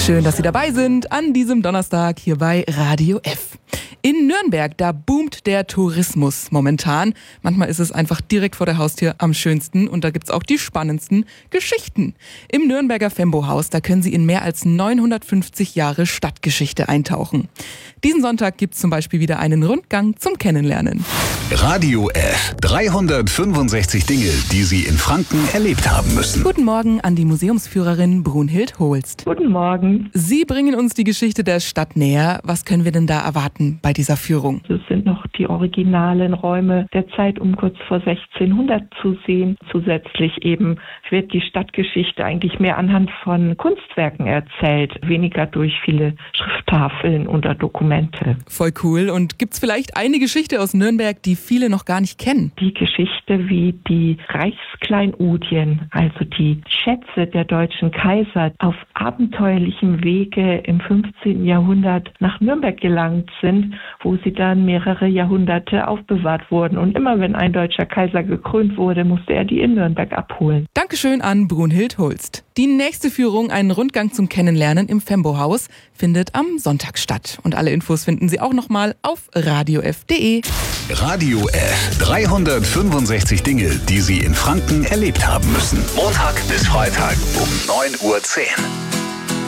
Schön, dass Sie dabei sind an diesem Donnerstag hier bei Radio F. In Nürnberg, da boomt der Tourismus momentan. Manchmal ist es einfach direkt vor der Haustür am schönsten und da gibt's auch die spannendsten Geschichten. Im Nürnberger Fembo-Haus, da können Sie in mehr als 950 Jahre Stadtgeschichte eintauchen. Diesen Sonntag gibt's zum Beispiel wieder einen Rundgang zum Kennenlernen. Radio F. 365 Dinge, die Sie in Franken erlebt haben müssen. Guten Morgen an die Museumsführerin Brunhild Holst. Guten Morgen. Sie bringen uns die Geschichte der Stadt näher. Was können wir denn da erwarten bei dieser Führung? Es sind noch die originalen Räume der Zeit um kurz vor 1600 zu sehen. Zusätzlich eben wird die Stadtgeschichte eigentlich mehr anhand von Kunstwerken erzählt, weniger durch viele Schrifttafeln oder Dokumente. Voll cool. Und gibt's vielleicht eine Geschichte aus Nürnberg, die viele noch gar nicht kennen? Die Geschichte, wie die Reichskleinodien, also die Schätze der deutschen Kaiser, auf abenteuerlichem Wege im 15. Jahrhundert nach Nürnberg gelangt sind, wo sie dann mehrere Jahrhunderte aufbewahrt wurden. Und immer wenn ein deutscher Kaiser gekrönt wurde, musste er die in Nürnberg abholen. Dankeschön an Brunhild Holst. Die nächste Führung, einen Rundgang zum Kennenlernen im Fembo-Haus, findet am Sonntag statt. Und alle Infos finden Sie auch nochmal auf radiof.de. Radio F. 365 Dinge, die Sie in Franken erlebt haben müssen. Montag bis Freitag um 9:10 Uhr.